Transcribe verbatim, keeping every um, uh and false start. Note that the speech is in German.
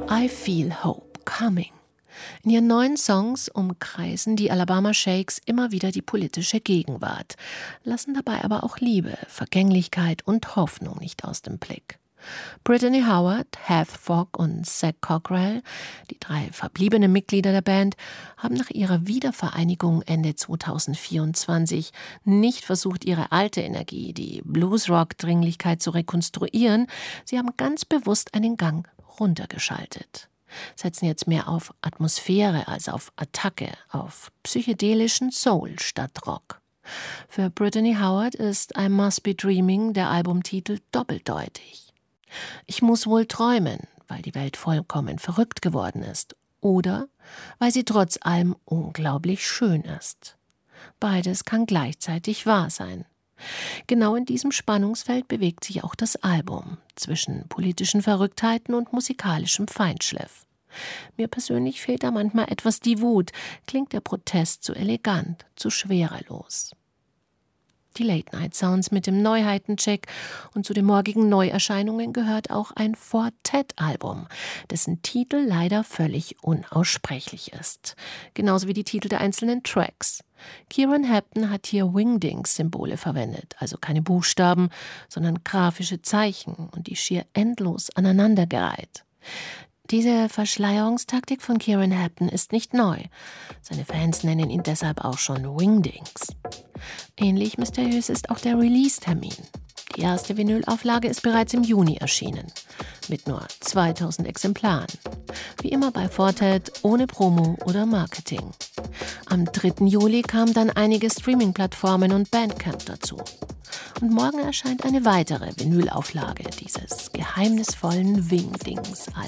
I Feel Hope Coming. In ihren neuen Songs umkreisen die Alabama Shakes immer wieder die politische Gegenwart, lassen dabei aber auch Liebe, Vergänglichkeit und Hoffnung nicht aus dem Blick. Brittany Howard, Heath Fogg und Zach Cockrell, die drei verbliebenen Mitglieder der Band, haben nach ihrer Wiedervereinigung Ende zweitausendvierundzwanzig nicht versucht, ihre alte Energie, die Bluesrock-Dringlichkeit zu rekonstruieren. Sie haben ganz bewusst einen Gang runtergeschaltet. Setzen jetzt mehr auf Atmosphäre als auf Attacke, auf psychedelischen Soul statt Rock. Für Brittany Howard ist I Must Be Dreaming der Albumtitel doppeldeutig. Ich muss wohl träumen, weil die Welt vollkommen verrückt geworden ist. Oder weil sie trotz allem unglaublich schön ist. Beides kann gleichzeitig wahr sein. Genau in diesem Spannungsfeld bewegt sich auch das Album, zwischen politischen Verrücktheiten und musikalischem Feinschliff. Mir persönlich fehlt da manchmal etwas die Wut, klingt der Protest zu elegant, zu schwerelos. Die Late-Night-Sounds mit dem Neuheitencheck und zu den morgigen Neuerscheinungen gehört auch ein Quartett-Album, dessen Titel leider völlig unaussprechlich ist. Genauso wie die Titel der einzelnen Tracks. Kieran Hampton hat hier Wingdings-Symbole verwendet, also keine Buchstaben, sondern grafische Zeichen und die schier endlos aneinandergereiht. Diese Verschleierungstaktik von Kieran Hampton ist nicht neu. Seine Fans nennen ihn deshalb auch schon Wingdings. Ähnlich mysteriös ist auch der Release-Termin. Die erste Vinylauflage ist bereits im Juni erschienen, mit nur zweitausend Exemplaren. Wie immer bei Quartett, ohne Promo oder Marketing. Am dritten Juli kamen dann einige Streaming-Plattformen und Bandcamp dazu. Und morgen erscheint eine weitere Vinylauflage dieses geheimnisvollen Wingdings-Albums.